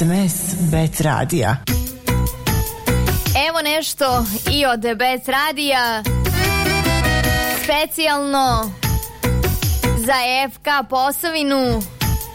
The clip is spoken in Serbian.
SMS Bet Radija. Evo nešto i od Bet Radija, specijalno za FK Posavinu.